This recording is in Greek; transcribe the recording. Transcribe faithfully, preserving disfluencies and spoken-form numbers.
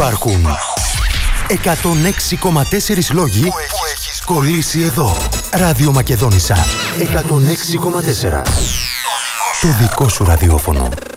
Υπάρχουν εκατόν έξι κόμμα τέσσερα λόγοι που έχεις κολλήσει εδώ. Ράδιο Μακεδόνισσα εκατόν έξι κόμμα τέσσερα. Το δικό σου ραδιόφωνο.